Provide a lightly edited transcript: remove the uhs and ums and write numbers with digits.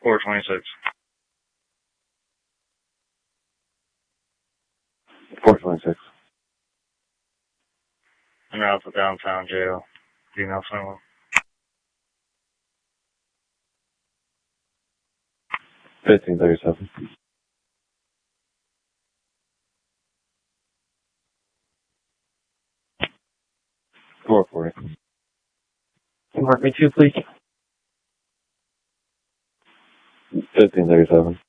426. 426. En route to downtown jail. Female 21. 1537. 440. Mark me 2, please. 1537.